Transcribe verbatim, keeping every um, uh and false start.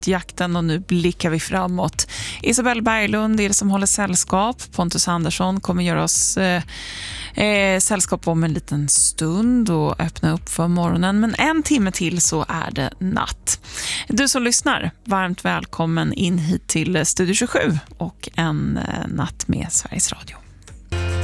jakten och nu blickar vi framåt. Isabelle Berglund är det som håller sällskap. Pontus Andersson kommer göra oss eh, eh, sällskap om en liten stund och öppna upp för morgonen. Men en timme till så är det natt. Du som lyssnar, varmt välkommen in hit till Studio tjugosju och en eh, natt med Sveriges Radio.